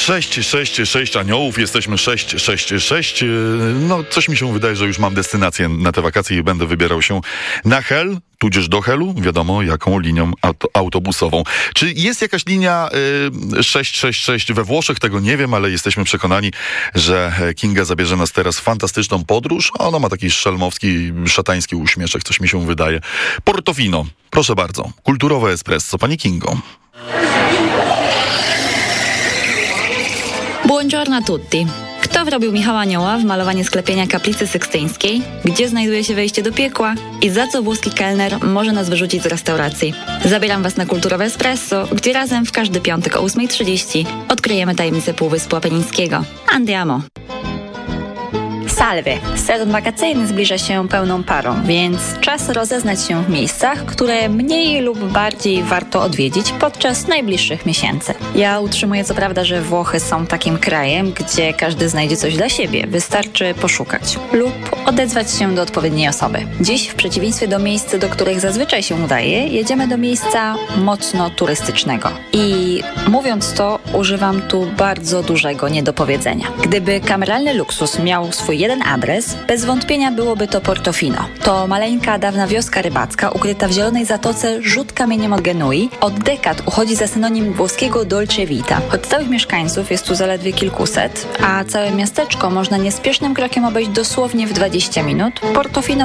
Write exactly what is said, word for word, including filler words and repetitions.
sześć sześć sześć aniołów, jesteśmy sześć sześć sześć. No, coś mi się wydaje, że już mam destynację na te wakacje i będę wybierał się na Hel, tudzież do Helu, wiadomo jaką linią auto, autobusową. Czy jest jakaś linia y, sześć sześć sześć we Włoszech? Tego nie wiem, ale jesteśmy przekonani, że Kinga zabierze nas teraz w fantastyczną podróż. Ona ma taki szelmowski, szatański uśmieszek, coś mi się wydaje. Portofino, proszę bardzo, kulturowe espresso, pani Kingo. Buongiorno a tutti. Kto wrobił Michała Anioła w malowanie sklepienia kaplicy sykstyńskiej? Gdzie znajduje się wejście do piekła? I za co włoski kelner może nas wyrzucić z restauracji? Zabieram was na kulturowe espresso, gdzie razem w każdy piątek o ósma trzydzieści odkryjemy tajemnicę Półwyspu Apenińskiego. Andiamo! Salve! Sezon wakacyjny zbliża się pełną parą, więc czas rozeznać się w miejscach, które mniej lub bardziej warto odwiedzić podczas najbliższych miesięcy. Ja utrzymuję co prawda, że Włochy są takim krajem, gdzie każdy znajdzie coś dla siebie. Wystarczy poszukać lub odezwać się do odpowiedniej osoby. Dziś, w przeciwieństwie do miejsc, do których zazwyczaj się udaje, jedziemy do miejsca mocno turystycznego. I mówiąc to, używam tu bardzo dużego niedopowiedzenia. Gdyby kameralny luksus miał swój jeden adres, bez wątpienia byłoby to Portofino. To maleńka, dawna wioska rybacka, ukryta w zielonej zatoce rzut kamieniem od Genui. Od dekad uchodzi za synonim włoskiego dolce vita. Choć stałych mieszkańców jest tu zaledwie kilkuset, a całe miasteczko można niespiesznym krokiem obejść dosłownie w dwadzieścia minut, Portofino